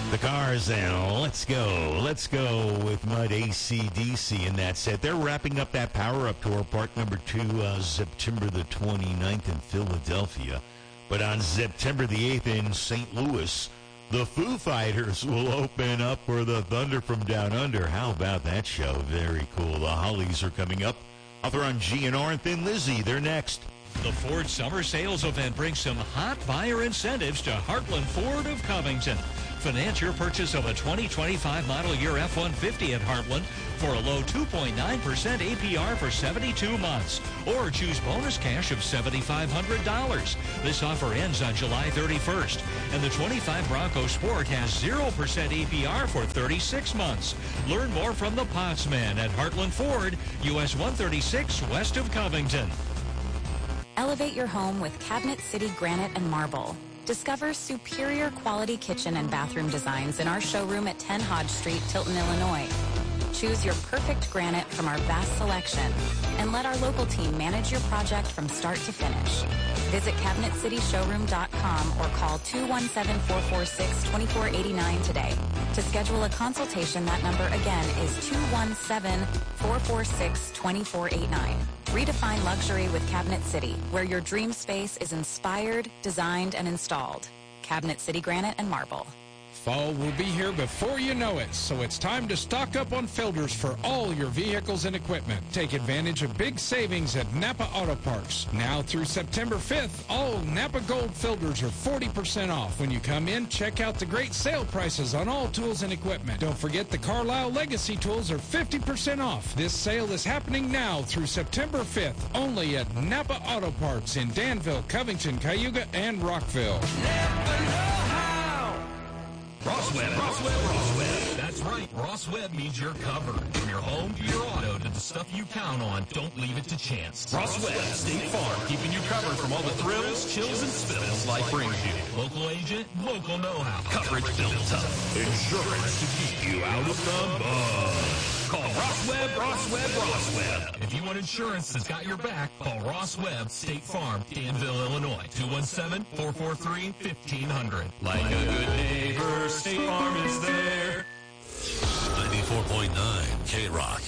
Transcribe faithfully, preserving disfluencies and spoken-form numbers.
The Cars and Let's Go. Let's go with Mud A C D C in that set. They're wrapping up that Power Up Tour, part number two, uh, September the twenty-ninth in Philadelphia. But on September the eighth in Saint Louis, the Foo Fighters will open up for the Thunder from Down Under. How about that show? Very cool. The Hollies are coming up. Author on G N R and Thin Lizzy, they're next. The Ford Summer Sales Event brings some hot buyer incentives to Heartland Ford of Covington. Finance your purchase of a twenty twenty-five model year F one fifty at Heartland for a low two point nine percent A P R for seventy-two months, or choose bonus cash of seven thousand five hundred dollars. This offer ends on July thirty-first, and the twenty-five Bronco Sport has zero percent A P R for thirty-six months. Learn more from the Potsman at Heartland Ford, U S one thirty-six west of Covington. Elevate your home with Cabinet City Granite and Marble. Discover superior quality kitchen and bathroom designs in our showroom at ten Hodge Street, Tilton, Illinois. Choose your perfect granite from our vast selection and let our local team manage your project from start to finish. Visit cabinet city showroom dot com or call two one seven, four four six, two four eight nine today. To schedule a consultation, that number again is two one seven, four four six, two four eight nine. Redefine luxury with Cabinet City, where your dream space is inspired, designed, and installed. Cabinet City Granite and Marble. Fall will be here before you know it, so it's time to stock up on filters for all your vehicles and equipment. Take advantage of big savings at Napa Auto Parts. Now through September fifth, all Napa Gold filters are forty percent off. When you come in, check out the great sale prices on all tools and equipment. Don't forget the Carlisle Legacy tools are fifty percent off. This sale is happening now through September fifth, only at Napa Auto Parts in Danville, Covington, Cayuga, and Rockville. Ross Webb, Ross Webb, Ross Webb. That's right. Ross Webb means you're covered. From your home to your auto to the stuff you count on, don't leave it to chance. Ross Webb, State Farm, keeping you covered from all the thrills, chills, and spills life brings you. Local agent, local know-how. Coverage built tough. Insurance to keep you out of the mud. Call Ross Webb, Ross Webb, Ross Webb. If you want insurance that's got your back, call Ross Webb, State Farm, Danville, Illinois. two one seven, four four three, fifteen hundred. Like a good neighbor, State Farm is there. ninety-four point nine K-Rock.